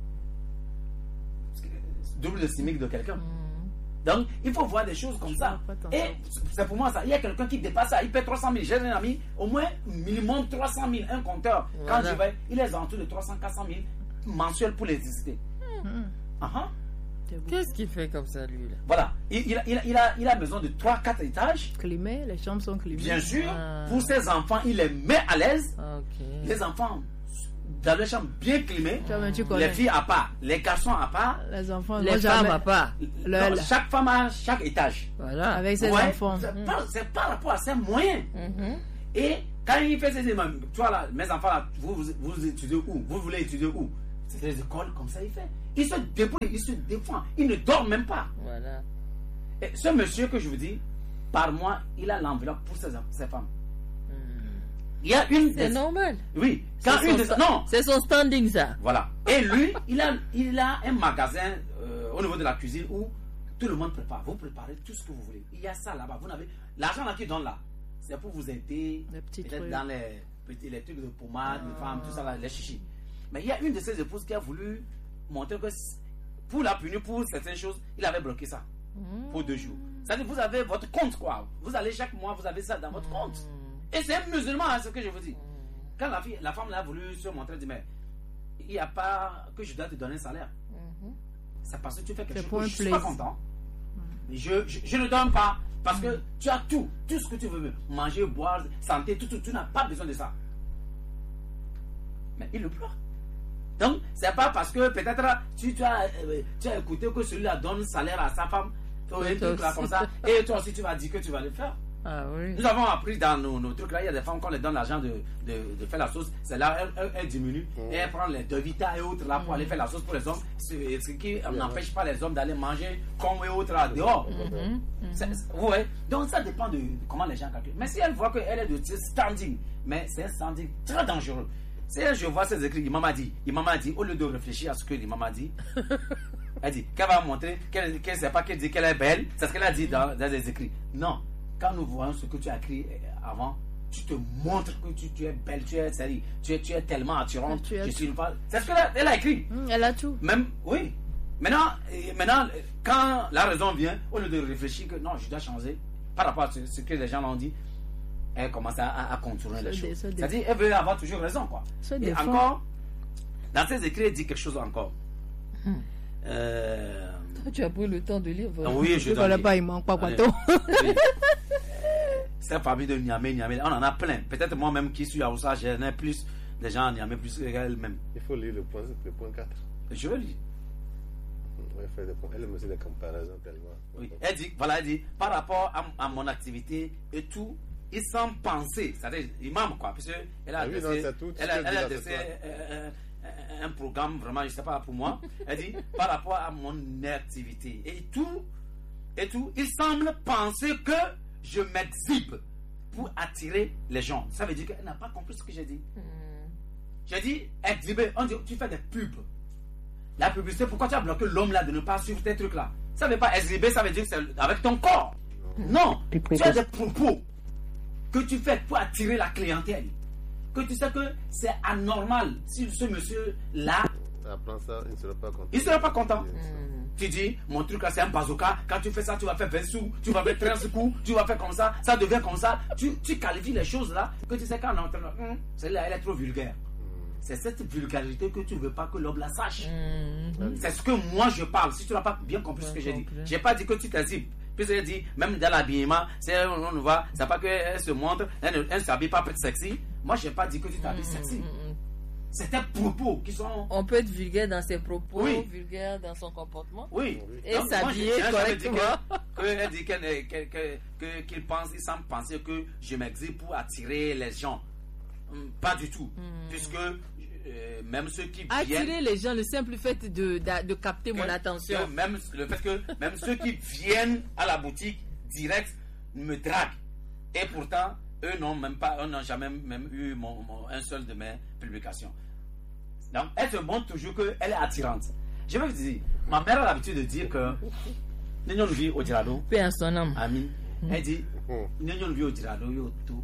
Double le SMIC de quelqu'un. Donc, il faut voir des choses comme ça. Et c'est pour moi ça. Il y a quelqu'un qui dépasse ça. Il paie 300 000. J'ai un ami, au moins minimum 300 000. Un compteur. Quand je vais, il est en dessous de 300, 400 000 mensuels pour l'électricité. Qu'est-ce qu'il fait comme ça, lui là? Voilà. Il a besoin de 3-4 étages. Climé, les chambres sont climées. Bien sûr. Pour ses enfants, il les met à l'aise. Les enfants dans les chambres bien climées, les filles à part, les garçons à part, les enfants, les femmes à part. Chaque femme a chaque étage. Voilà. Avec ses enfants. C'est par rapport à ses moyens. Et quand il fait ses études, tu vois là, mes enfants là, vous étudiez où? Vous voulez étudier où? C'est des écoles comme ça il fait. Il se débrouille, il se défend, il ne dort même pas. Voilà. Et ce monsieur que je vous dis, par mois, il a l'enveloppe pour ses femmes. Il y a une. C'est normal. Oui. Non. C'est son standing, ça. Voilà. Et lui, il a un magasin au niveau de la cuisine où tout le monde prépare. Vous préparez tout ce que vous voulez. Il y a ça là-bas. Vous n'avez l'argent là qui donne là. C'est pour vous aider. Peut-être dans les trucs de pommade, les femmes, tout ça là, les chichis. Mais il y a une de ses épouses qui a voulu montrer que pour la punir pour certaines choses, il avait bloqué ça pour 2 jours. C'est-à-dire vous avez votre compte quoi. Vous allez chaque mois, vous avez ça dans votre compte. Et c'est un musulman, hein, ce que je vous dis. Quand la femme là a voulu se montrer, elle dit mais il n'y a pas que je dois te donner un salaire. c'est parce que tu fais quelque C'est chose pour que un je suis pas plaisir. content. Mais je ne donne pas parce que tu as tout ce que tu veux, manger, boire, santé, tout, tu n'as pas besoin de ça. Mais il le pleure. Donc, c'est pas parce que peut-être tu as écouté que celui-là donne salaire à sa femme, un truc là comme ça, et toi aussi tu vas dire que tu vas le faire. Ah oui. Nous avons appris dans nos trucs là, il y a des femmes qu'on leur donne l'argent de faire la sauce, c'est là, elle diminue, et elle prend les Devita et autres là pour aller faire la sauce pour les hommes, ce qui n'empêche pas les hommes d'aller manger comme et autres là dehors. Vous voyez? Donc ça dépend de comment les gens calculent. Mais si elle voit qu'elle est de standing, mais c'est un standing très dangereux. Si je vois ces écrits, l'imam a dit, au lieu de réfléchir à ce que l'imam a dit, elle dit qu'elle va montrer qu'elle ne sait pas qu'elle dit qu'elle est belle, c'est ce qu'elle a dit dans les écrits. Non. Quand nous voyons ce que tu as écrit avant, tu te montres que tu es belle, tu es sérieuse, tu es tellement attirante. Je suis une femme. C'est ce qu'elle a écrit. Elle a tout. Même, oui. Maintenant, quand la raison vient, au lieu de réfléchir que non, je dois changer par rapport à ce que les gens l'ont dit, elle commence à contourner les choses. C'est-à-dire, elle veut avoir toujours raison, quoi. Et encore, dans ses écrits, elle dit quelque chose encore. Tu as pris le temps de lire. Oui, je ne pas, il manque pas quoi. Cette famille de Niamey, on en a plein. Peut-être moi-même qui suis à Oussa, j'en ai plus de gens à Niamey, plus qu'elle-même. Il faut lire le point 4. Je veux lire. Elle aime aussi des comparaisons tellement. Oui. Elle dit, par rapport à mon activité et tout, il semble penser, c'est-à-dire imam quoi, parce qu'elle a laissé un programme vraiment, je ne sais pas pour moi. Elle dit, par rapport à mon activité et tout, il semble penser que je m'exhibe pour attirer les gens. Ça veut dire qu'elle n'a pas compris ce que j'ai dit. J'ai dit, exhiber, on dit, tu fais des pubs. La publicité, pourquoi tu as bloqué l'homme là de ne pas suivre tes trucs là? Ça ne veut pas exhiber, ça veut dire que c'est avec ton corps. Non, tu as des propos que tu fais pour attirer la clientèle. Que tu sais que c'est anormal si ce monsieur-là apprend ça, il ne sera pas content. Il ne sera pas content. Tu dis, mon truc là c'est un bazooka, quand tu fais ça, tu vas faire 20 sous, tu vas faire 13 coups, tu vas faire comme ça devient comme ça. Tu qualifies les choses là, que tu sais quand on entend, celle-là elle est trop vulgaire. C'est cette vulgarité que tu ne veux pas que l'homme la sache. C'est ce que moi je parle. Si tu n'as pas bien compris ce que j'ai dit, je n'ai pas dit que tu t'exhibes. Puis elle dit, même dans l'habillement, on voit, c'est pas qu'elle se montre, elle ne s'habille pas sexy. Moi, je n'ai pas dit que tu t'habilles sexy. C'est des propos qui sont... On peut être vulgaire dans ses propos, vulgaire dans son comportement. Oui. Et s'habiller correctement. Elle dit qu'il pense, il semble penser que je m'exhibe pour attirer les gens. Pas du tout. Puisque même ceux qui viennent... Attirer les gens, le simple fait de capter mon attention. Même le fait que même ceux qui viennent à la boutique direct me draguent. Et pourtant, eux n'ont jamais même eu un seul de mes publications. Donc, elle se montre toujours qu'elle est attirante. Je vais vous dire, ma mère a l'habitude de dire que nous avons vu au Dirado. Paix à son âme. Amis. Elle dit, nous avons vu au Dirado, yo tout.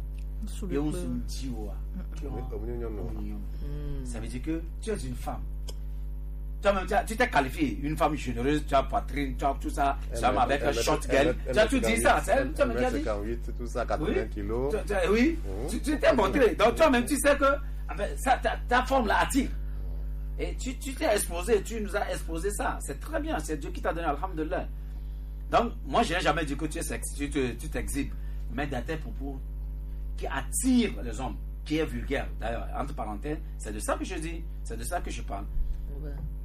Ça veut dire que tu es une femme. Tu t'es qualifié, une femme généreuse, tu as poitrine, tu as tout ça, femme avec un short girl. Tu as tout dit ça, tu as même dit. 58, tout ça, 80 kilos. Oui, tu t'es montré. Donc toi-même, tu sais que ta forme la attire. Et tu t'es exposé, tu nous as exposé ça. C'est très bien, c'est Dieu qui t'a donné, alhamdulillah. Donc, moi, je n'ai jamais dit que tu es sexy, tu t'exhibes. Mais dans tes propos qui attirent les hommes, qui est vulgaire. D'ailleurs, entre parenthèses, c'est de ça que je dis, c'est de ça que je parle. Ouais.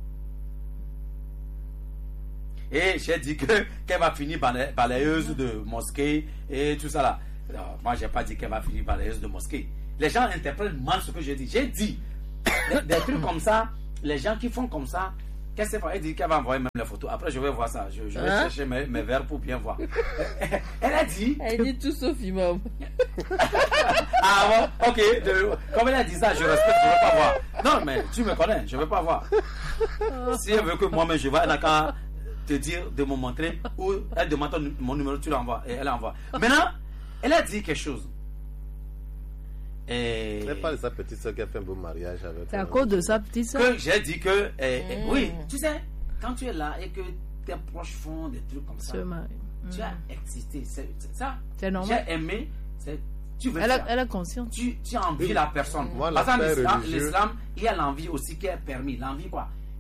Et j'ai dit qu'elle va finir balayeuse de mosquée et tout ça là. Alors, moi, je n'ai pas dit qu'elle va finir balayeuse de mosquée. Les gens interprètent mal ce que j'ai dit. J'ai dit des trucs comme ça, les gens qui font comme ça, qu'est-ce qu'elle fait? Elle dit qu'elle va envoyer même les photos. Après, je vais voir ça. Je vais chercher mes verres pour bien voir. Elle a dit... Elle dit tout sauf imam. Ah bon, ok. Comme elle a dit ça, je respecte, je ne veux pas voir. Non, mais tu me connais, je ne veux pas voir. Si elle veut que moi-même je vois, elle n'a qu'à te dire de me montrer ou elle demande mon numéro, tu l'envoies et elle envoie. Maintenant, elle a dit quelque chose. Et... Elle parle de sa petite soeur qui a fait un beau mariage avec. C'est à cause de sa petite soeur. Que j'ai dit que oui, tu sais, quand tu es là et que tes proches font des trucs comme ça, tu as excité. C'est ça. C'est normal. J'ai aimé. Tu veux elle a conscience. Tu envies la personne. Moi, parce que l'islam, il y a l'envie aussi qui est permis. L'envie quoi?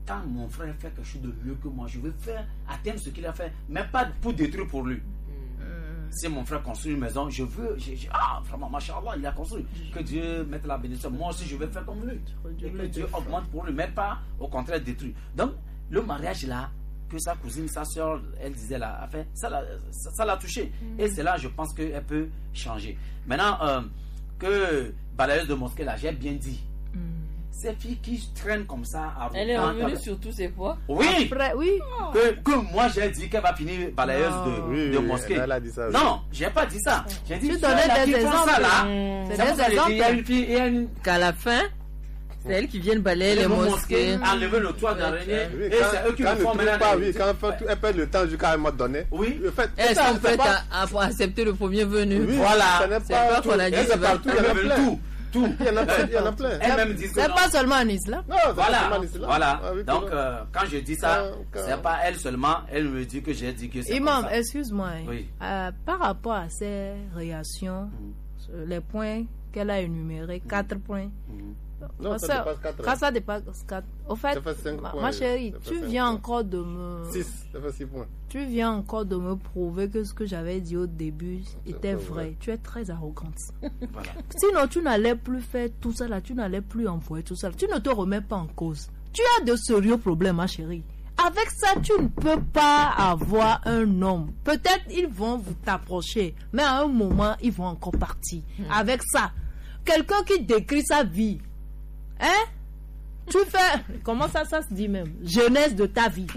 quand mon frère fait quelque chose de mieux que moi, je veux atteindre ce qu'il a fait, mais pas pour détruire pour lui. Si mon frère construit une maison, je veux, vraiment, machallah, il a construit. Que Dieu mette la bénédiction. Moi aussi, je vais faire comme lui. Et que Dieu augmente pour lui, mais pas au contraire détruire. Donc, le mariage là, que sa cousine, sa soeur, elle disait là, a fait, ça l'a touché. Et c'est là, je pense qu'elle peut changer. Maintenant, que balayeuse de mosquée là, j'ai bien dit. Ces filles qui traînent comme ça à elle est revenue sur tous ses fois. Oui. Après, oui. Que moi j'ai dit qu'elle va finir balayeuse de mosquée. Elle a dit ça, non, j'ai pas dit ça. J'ai dit tu donnais des exemples. Ça, là, c'est des exemples. Il y a une fille, qu'à la fin, c'est elle qui vient balayer les mosquées. Enlever le toit d'araignée. Oui, et c'est eux qui le font maintenant. Quand elle perd le temps jusqu'à un moment donné. Oui. Elles sont prêtes à accepter le premier venu. Oui, voilà. C'est pas qu'on a dit. C'est partout. Il y en a plein. Tout. Il y en a plein. Elle-même dit que c'est pas seulement en islam. Non, c'est pas seulement en islam. Voilà. Ah, oui, donc, quand je dis ça, c'est pas elle seulement. Elle me dit que j'ai dit que c'est Imam, comme ça. excuse-moi. Oui. Par rapport à ces réactions, les points qu'elle a énumérés, 4 points. Non, ça dépasse 4. Quand ça dépasse 4. Au fait, ma chérie, tu viens encore de me... 6, ça fait 6 points. Tu viens encore de me prouver que ce que j'avais dit au début était vrai. Tu es très arrogante. Voilà. Sinon, tu n'allais plus faire tout ça là. Tu n'allais plus envoyer tout ça là. Tu ne te remets pas en cause. Tu as de sérieux problèmes, ma chérie. Avec ça, tu ne peux pas avoir un homme. Peut-être ils vont vous t'approcher, mais à un moment, ils vont encore partir. Avec ça, quelqu'un qui décrit sa vie, hein? Tu fais, comment ça se dit même? Jeunesse de ta vie.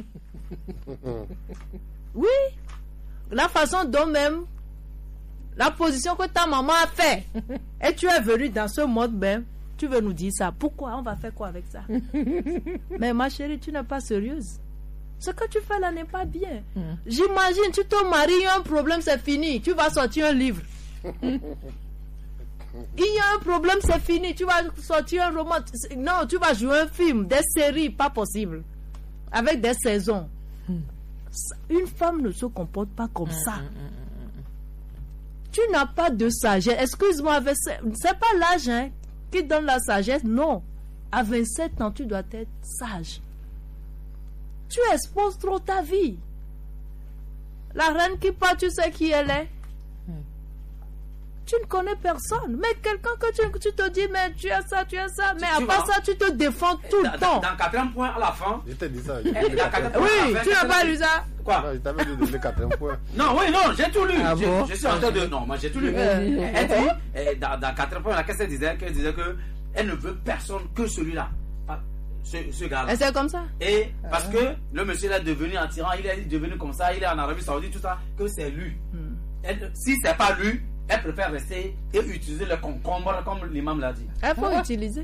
Oui. La façon dont même, la position que ta maman a fait, et tu es venu dans ce mode même, tu veux nous dire ça. Pourquoi? On va faire quoi avec ça? Mais ma chérie, tu n'es pas sérieuse. Ce que tu fais là n'est pas bien. J'imagine, tu te maries, un problème, c'est fini. Tu vas sortir un livre. Il y a un problème, c'est fini. Tu vas sortir un roman. Non, tu vas jouer un film, des séries, pas possible. Avec des saisons. Une femme ne se comporte pas comme ça. Tu n'as pas de sagesse. Excuse-moi, c'est pas l'âge hein, qui donne la sagesse. Non. À 27 ans, tu dois être sage. Tu exposes trop ta vie. La reine qui part, tu sais qui elle est. Tu ne connais personne. Mais quelqu'un que tu te dis, mais tu as ça. Mais à part ça, tu te défends tout le temps. Dans 4e point à la fin. Je t'ai dit ça. Oui, tu n'as pas lu ça. Quoi? Non, je t'avais dit de donner 4e point. Non, oui, non, j'ai tout lu. Ah bon? Je suis en train de. Non, moi j'ai tout lu. Elle dit, dans 4e point, qu'elle disait qu'elle ne veut personne que celui-là. Ce gars-là. Et c'est comme ça. Et parce que le monsieur est devenu un tyran, il est devenu comme ça, il est en Arabie Saoudite, tout ça, que c'est lui. Si c'est pas lui, elle préfère rester et utiliser le concombre comme l'imam l'a dit. Elle faut utiliser.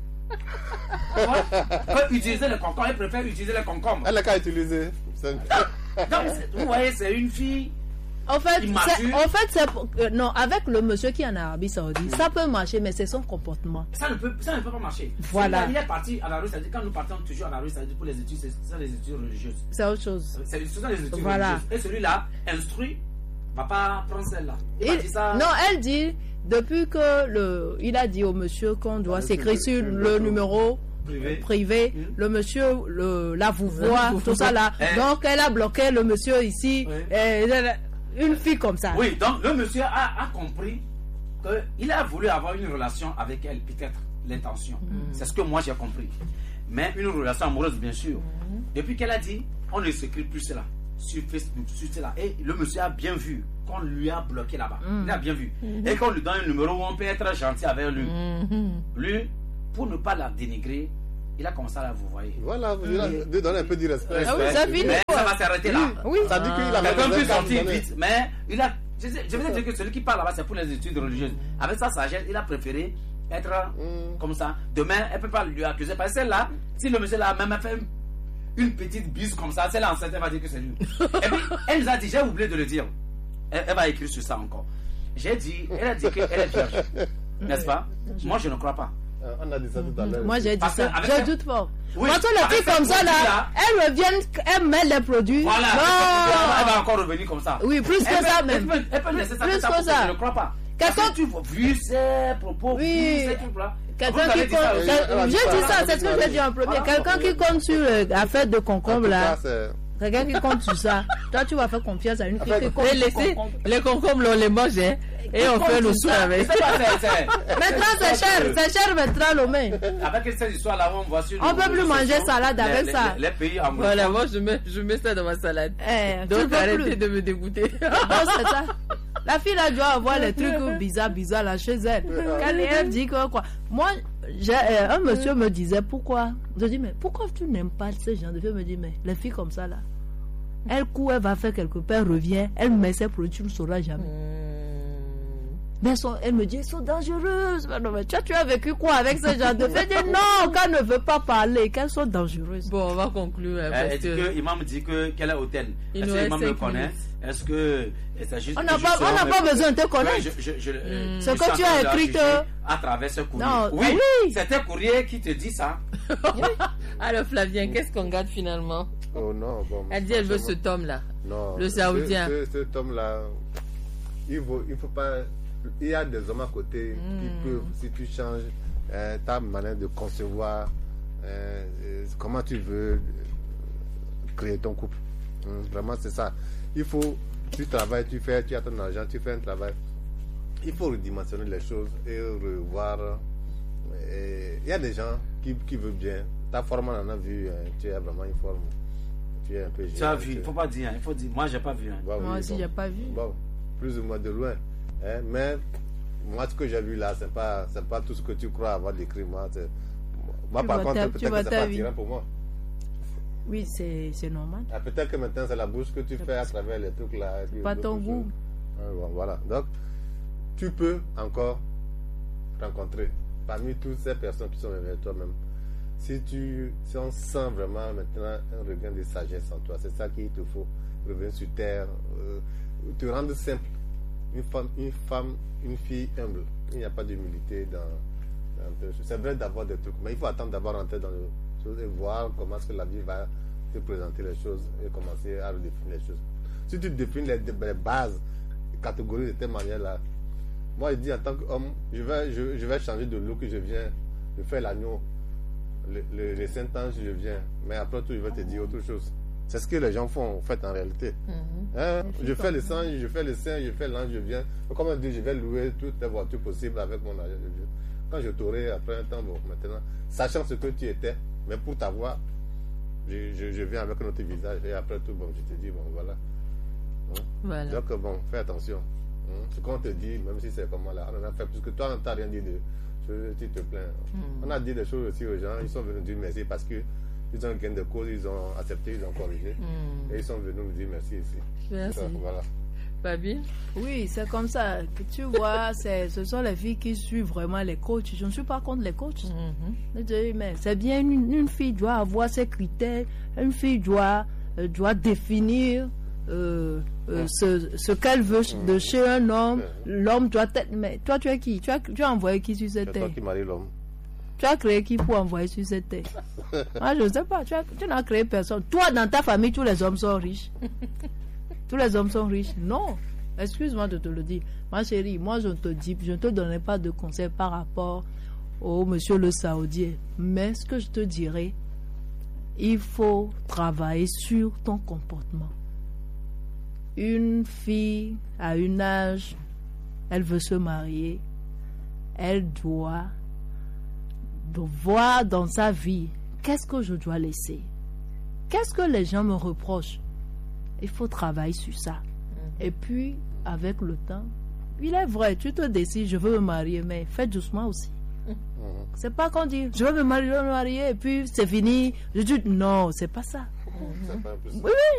Utiliser le concombre, elle préfère utiliser le concombre. Elle n'a qu'à utiliser. Donc, vous voyez, c'est une fille. En fait, non, avec le monsieur qui est en Arabie Saoudite, ça peut marcher, mais c'est son comportement. Ça ne peut pas marcher. Voilà. Il est parti à l'Arabie Saoudite. Quand nous partons toujours à l'Arabie Saoudite pour les études, c'est les études religieuses. C'est autre chose. Ce sont les études voilà. religieuses. Et celui-là, instruit, va pas prendre celle-là. Non, elle dit, depuis que il a dit au monsieur qu'on doit s'écrire sur le numéro privé. Le monsieur la vous voit, tout ça là. Donc elle a bloqué le monsieur ici. Une fille comme ça. Oui, donc le monsieur a compris qu'il a voulu avoir une relation avec elle, peut-être l'intention. C'est ce que moi j'ai compris. Mais une relation amoureuse, bien sûr. Depuis qu'elle a dit, on ne s'écrit plus cela sur Facebook, sur cela. Et le monsieur a bien vu qu'on lui a bloqué là-bas. Il a bien vu. Et qu'on lui donne un numéro où on peut être gentil avec lui. Lui, pour ne pas la dénigrer, il a commencé à la vous voyez. Voilà, de donner un peu du respect. Ah oui, ça finit. Mais ça va s'arrêter là. Oui. Ça dit qu'il a quelqu'un peut sortir vite, mais il a. Je veux dire que celui qui parle là-bas, c'est pour les études religieuses. Avec sa sagesse, il a préféré être comme ça. Demain, elle ne peut pas lui accuser. Parce que celle-là, si le monsieur là même a fait une petite bise comme ça, celle-là enceinte, elle va dire que c'est lui. Et puis, elle nous a dit, j'ai oublié de le dire. Elle va écrire sur ça encore. Elle a dit qu'elle est vierge. N'est-ce pas? Moi, je ne crois pas. On a dit ça tout à l'heure. Moi j'ai dit ça. Je doute pas. Oui, quand les filles comme ça là, elles reviennent, elles mettent les produits. Voilà. Non. Elle va encore revenir comme ça. Oui, plus que ça même. Elle peut laisser ça. Plus que ça. Je ne crois pas. Quelqu'un tu vois, vu ces propos, vu ces trucs-là. Quelqu'un qui compte. J'ai dit ça, c'est ce que j'ai dit en premier. Quelqu'un qui compte sur l'affaire de concombre là. Quelqu'un qui compte sur ça. Toi, tu vas faire confiance à une fille qui compte sur concombre. Les concombres, on les mange, hein, et on fait le sou avec. Maintenant, c'est cher maintenant, Lomé. Avec cette histoire-là, on voit sur. On ne peut plus manger salade avec ça. Les pays en voilà, moi, je mets ça dans ma salade. Donc, arrêtez de me dégoûter. Donc, c'est ça. La fille là doit avoir les trucs bizarres là chez elle. Quand elle dit que quoi. Moi, un monsieur me disait pourquoi. Je dis mais pourquoi tu n'aimes pas ce genre de filles? Me dit mais les filles comme ça là. Elle court, elle va faire quelque part, elle revient, elle met ses produits, tu ne sauras jamais. Mais elle me dit, elles sont dangereuses. Mais non, mais tu as vécu quoi avec ce genre de filles? Je dis non, qu'elle ne veut pas parler, qu'elles sont dangereuses. Bon, on va conclure. Imam dit qu'elle est hautaine. Est-ce que Imam me connaît? Est-ce que c'est juste. On n'a pas besoin de te connaître. Ce que tu as écrit à travers ce courrier. Non, oui, c'est un courrier qui te dit ça. Alors, Flavien, qu'est-ce qu'on garde finalement? Oh non, bon. Elle dit elle veut ce tome-là. Non. Le Saoudien. Ce tome-là, il faut pas. Il y a des hommes à côté qui peuvent, si tu changes ta manière de concevoir, comment tu veux créer ton couple. Vraiment, c'est ça. Il faut, tu travailles, tu as ton argent, tu fais un travail. Il faut redimensionner les choses et revoir. Il y a des gens qui veulent bien. Ta forme, on en a vu, tu as vraiment une forme. Tu es un peu génial. Tu as vu, il ne faut pas dire, il faut dire. Moi, je n'ai pas vu. Moi aussi, je n'ai pas vu. Bon, plus ou moins de loin. Mais moi, ce que j'ai vu là, c'est pas tout ce que tu crois avoir décrit. Moi, par contre, peut-être que c'est pas attirant pour moi. Oui, c'est normal. Peut-être que maintenant, c'est la bouche que tu fais à travers les trucs là. Pas ton goût. Bon, voilà. Donc, tu peux encore rencontrer parmi toutes ces personnes qui sont vers toi-même. Si on sent vraiment maintenant un regain de sagesse en toi, c'est ça qu'il te faut. Revenir sur terre, te rendre simple. Une fille humble. Il n'y a pas d'humilité dans c'est vrai d'avoir des trucs, mais il faut attendre d'avoir rentré dans le choses et voir comment est-ce que la vie va te présenter les choses et commencer à redéfinir les choses. Si tu définis les bases, les catégories de telle manière-là, moi je dis en tant qu'homme, je vais changer de look, je viens de faire l'agneau, le Saint-Ange, je viens, mais après tout, je vais te dire autre chose. C'est ce que les gens font en fait en réalité. Je fais le sang, je fais le saint, je fais l'ange, je viens. Comme on dit, je vais louer toutes les voitures possibles avec mon argent. Quand je t'aurai après un temps, bon, maintenant, sachant ce que tu étais, mais pour t'avoir, je viens avec notre visage et après tout, bon, je te dis, bon, voilà. Voilà. Donc, bon, fais attention. Ce qu'on te dit, même si c'est comme là, on en a fait, parce que toi, on ne t'a rien dit de tu te plains. On a dit des choses aussi aux gens, ils sont venus dire merci parce que ils ont gain de cause, ils ont accepté, ils ont corrigé. Et ils sont venus nous dire merci ici. Merci. Donc, voilà. Fabi? Oui, c'est comme ça. Tu vois, ce sont les filles qui suivent vraiment les coachs. Je ne suis pas contre les coachs. Mais c'est bien, une fille doit avoir ses critères. Une fille doit définir ce qu'elle veut de chez un homme. L'homme doit être... Mais toi, tu es qui? Tu as envoyé qui sur cette terre? C'est toi qui marie l'homme. Tu as créé qui pour envoyer sur cette terre? Moi, je ne sais pas. Tu n'as créé personne. Toi, dans ta famille, tous les hommes sont riches. Tous les hommes sont riches. Non. Excuse-moi de te le dire. Ma chérie, moi, je ne te donnerai pas de conseils par rapport au monsieur le Saoudien. Mais ce que je te dirais, il faut travailler sur ton comportement. Une fille à un âge, elle veut se marier, elle doit voir dans sa vie, qu'est-ce que je dois laisser? Qu'est-ce que les gens me reprochent? Il faut travailler sur ça. Et puis, avec le temps, il est vrai, tu te décides, je veux me marier, mais fais doucement aussi. C'est pas qu'on dit, je veux me marier, et puis c'est fini. Je dis, non, c'est pas ça. C'est pas un peu ça. Oui,